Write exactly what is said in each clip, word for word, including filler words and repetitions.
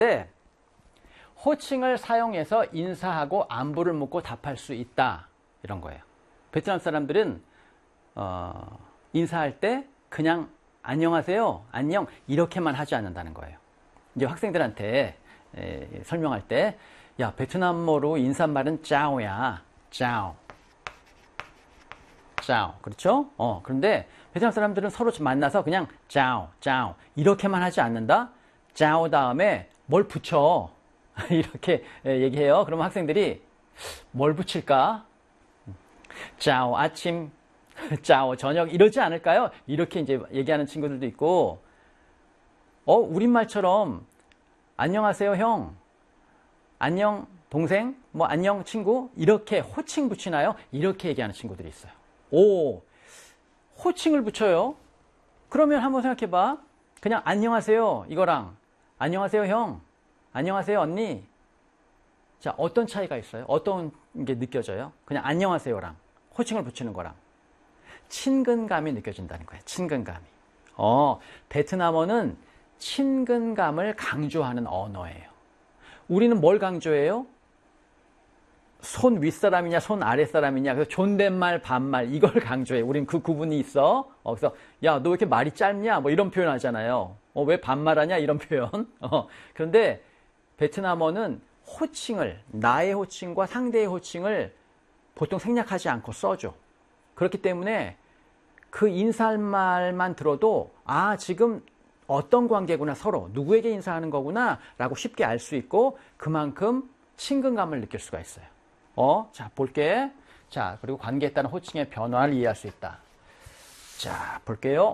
때 호칭을 사용해서 인사하고 안부를 묻고 답할 수 있다. 이런 거예요. 베트남 사람들은 어, 인사할 때 그냥 안녕하세요, 안녕 이렇게만 하지 않는다는 거예요. 이제 학생들한테 에, 설명할 때 야, 베트남어로 인사말은 짜오야. 짜오. 짜오. 그렇죠? 어, 그런데 베트남 사람들은 서로 만나서 그냥 짜오, 짜오 이렇게만 하지 않는다. 짜오 다음에 뭘 붙여. 이렇게 얘기해요. 그러면 학생들이 뭘 붙일까? 짜오 아침, 짜오 저녁 이러지 않을까요? 이렇게 이제 얘기하는 친구들도 있고, 어, 우리말처럼 안녕하세요 형, 안녕 동생, 뭐 안녕 친구 이렇게 호칭 붙이나요? 이렇게 얘기하는 친구들이 있어요. 오, 호칭을 붙여요? 그러면 한번 생각해봐. 그냥 안녕하세요 이거랑 안녕하세요 형, 안녕하세요 언니. 자, 어떤 차이가 있어요? 어떤 게 느껴져요? 그냥 안녕하세요랑 호칭을 붙이는 거랑 친근감이 느껴진다는 거예요. 친근감이. 어, 베트남어는 친근감을 강조하는 언어예요. 우리는 뭘 강조해요? 손 윗사람이냐 손 아랫사람이냐, 그래서 존댓말 반말 이걸 강조해. 우린 그 구분이 있어. 어, 그래서 야, 너 왜 이렇게 말이 짧냐 뭐 이런 표현 하잖아요. 어, 왜 반말하냐 이런 표현. 어, 그런데 베트남어는 호칭을, 나의 호칭과 상대의 호칭을 보통 생략하지 않고 써줘. 그렇기 때문에 그 인사할 말만 들어도 아, 지금 어떤 관계구나, 서로 누구에게 인사하는 거구나 라고 쉽게 알 수 있고 그만큼 친근감을 느낄 수가 있어요. 어, 자, 볼게. 자, 그리고 관계에 따른 호칭의 변화를 이해할 수 있다. 자, 볼게요.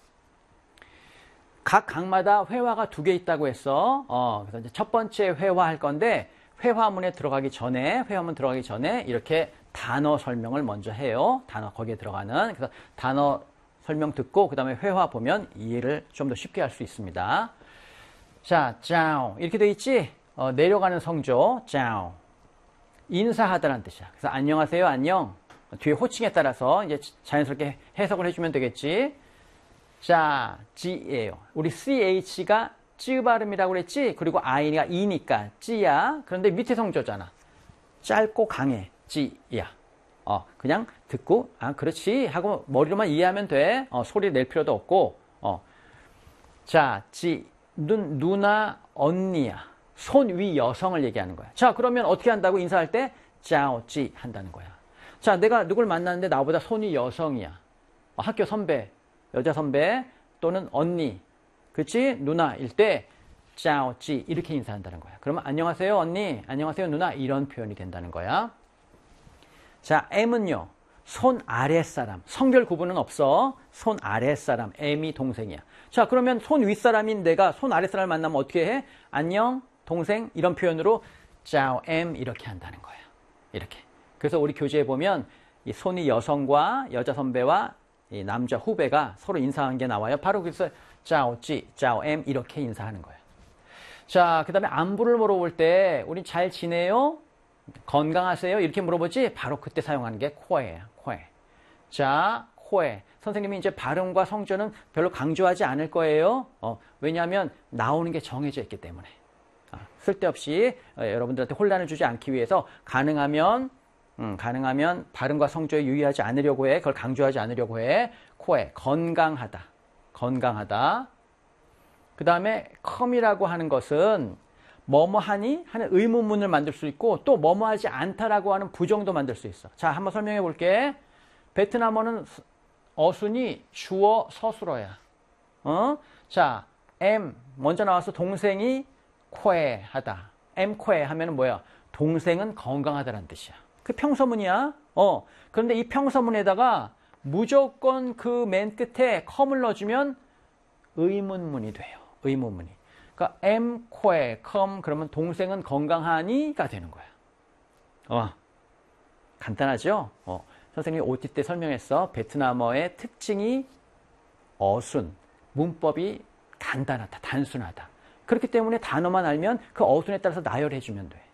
각 강마다 회화가 두 개 있다고 했어. 어, 그래서 이제 첫 번째 회화 할 건데, 회화문에 들어가기 전에, 회화문 들어가기 전에 이렇게 단어 설명을 먼저 해요. 단어, 거기에 들어가는. 그래서 단어 설명 듣고, 그 다음에 회화 보면 이해를 좀 더 쉽게 할 수 있습니다. 자, 짜오. 이렇게 돼 있지? 어, 내려가는 성조, 짜오. 인사하다라는 뜻이야. 그래서 안녕하세요, 안녕. 뒤에 호칭에 따라서 이제 자연스럽게 해석을 해주면 되겠지. 자, 지예요. 우리 씨에이치가 찌 발음이라고 그랬지? 그리고 아이가 이니까 찌야. 그런데 밑에 성조잖아. 짧고 강해. 찌야. 어, 그냥 듣고, 아, 그렇지. 하고 머리로만 이해하면 돼. 어, 소리 낼 필요도 없고. 어. 자, 지, 눈, 누나, 언니야. 손 위 여성을 얘기하는 거야. 자, 그러면 어떻게 한다고 인사할 때? 짜오찌 한다는 거야. 자, 내가 누굴 만났는데 나보다 손이 여성이야. 어, 학교 선배, 여자 선배 또는 언니, 그치? 누나일 때 짜오찌 이렇게 인사한다는 거야. 그러면 안녕하세요 언니, 안녕하세요 누나 이런 표현이 된다는 거야. 자, M은요. 손 아랫사람. 성별 구분은 없어. 손 아랫사람. M이 동생이야. 자, 그러면 손 윗사람인 내가 손 아랫사람을 만나면 어떻게 해? 안녕 동생 이런 표현으로 짜오 M 이렇게 한다는 거야. 이렇게. 그래서 우리 교재에 보면 이 손이 여성과 여자 선배와 이 남자 후배가 서로 인사한 게 나와요. 바로 그래서 짜오찌, 짜오 M 이렇게 인사하는 거예요. 자, 그 다음에 안부를 물어볼 때 우리 잘 지내요? 건강하세요? 이렇게 물어보지? 바로 그때 사용하는 게 코에예요. 코에. 자, 코에. 선생님이 이제 발음과 성조는 별로 강조하지 않을 거예요. 어, 왜냐하면 나오는 게 정해져 있기 때문에. 어, 쓸데없이 어, 여러분들한테 혼란을 주지 않기 위해서 가능하면 음, 가능하면 발음과 성조에 유의하지 않으려고 해. 그걸 강조하지 않으려고 해. 코에. 건강하다. 건강하다. 그 다음에 come이라고 하는 것은 뭐뭐 하니? 하는 의문문을 만들 수 있고 또 뭐뭐 하지 않다라고 하는 부정도 만들 수 있어. 자, 한번 설명해 볼게. 베트남어는 어순이 주어 서술어야. 어? 자, M 먼저 나와서 동생이 코에 하다. M 코에 하면은 뭐야? 동생은 건강하다라는 뜻이야. 그 평서문이야. 어. 그런데 이 평서문에다가 무조건 그 맨 끝에 come을 넣어주면 의문문이 돼요. 의문문이. 그러니까 M 코에 come 그러면 동생은 건강하니가 되는 거야. 어. 간단하죠? 어. 선생님이 오티 때 설명했어. 베트남어의 특징이 어순, 문법이 간단하다, 단순하다. 그렇기 때문에 단어만 알면 그 어순에 따라서 나열해주면 돼.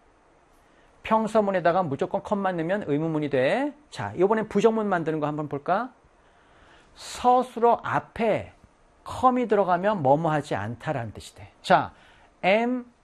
평서문에다가 무조건 컴만 넣으면 의문문이 돼. 자, 이번엔 부정문 만드는 거 한번 볼까? 서술어 앞에 컴이 들어가면 뭐뭐 하지 않다라는 뜻이 돼. 자, am